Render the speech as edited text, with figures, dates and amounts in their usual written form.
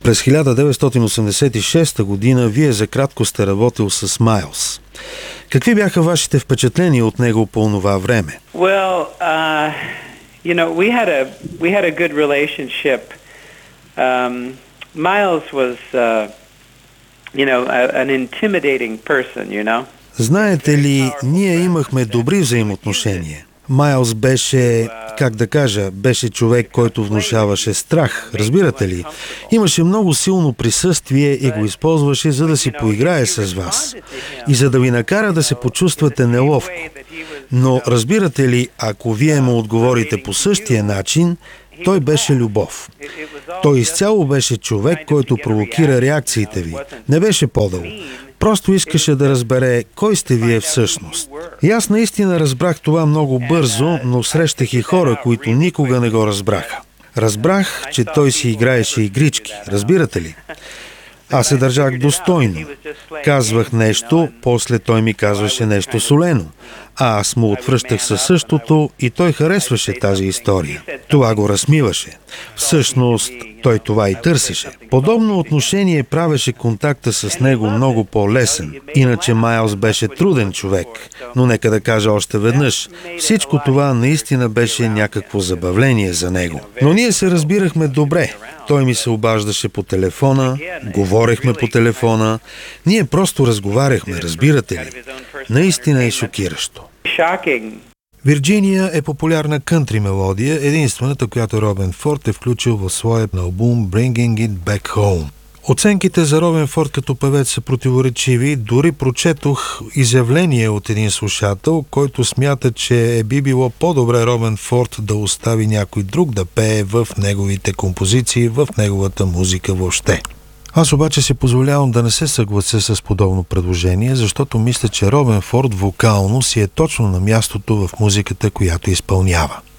През 1986 година вие за кратко сте работил с Майлз. Какви бяха вашите впечатления от него по онова време? Well, we had a good relationship. Miles was, an intimidating person. Знаете ли, ние имахме добри взаимоотношения. Майлз беше, беше човек, който внушаваше страх, разбирате ли? Имаше много силно присъствие и го използваше, за да си поиграе с вас и за да ви накара да се почувствате неловко. Но разбирате ли, ако вие му отговорите по същия начин, той беше любов. Той изцяло беше човек, който провокира реакциите ви. Не беше подъл. Просто искаше да разбере кой сте вие всъщност. И аз наистина разбрах това много бързо, но срещах и хора, които никога не го разбраха. Разбрах, че той си играеше игрички. Разбирате ли? Аз се държах достойно. Казвах нещо, после той ми казваше нещо солено. А аз му отвръщах със същото и той харесваше тази история. Това го разсмиваше. Всъщност, той това и търсеше. Подобно отношение правеше контакта с него много по-лесен. Иначе Майлз беше труден човек. Но нека да кажа още веднъж, всичко това наистина беше някакво забавление за него. Но ние се разбирахме добре. Той ми се обаждаше по телефона, говорехме по телефона. Ние просто разговаряхме, разбирате ли? Наистина е шокиращо. Вирджиния е популярна кънтри мелодия, единствената, която Робен Форд е включил в своя албум Bringing It Back Home. Оценките за Робен Форд като певец са противоречиви. Дори прочетох изявление от един слушател, който смята, че би било по-добре Робен Форд да остави някой друг да пее в неговите композиции, в неговата музика въобще. Аз обаче си позволявам да не се съглася с подобно предложение, защото мисля, че Робен Форд вокално си е точно на мястото в музиката, която изпълнява.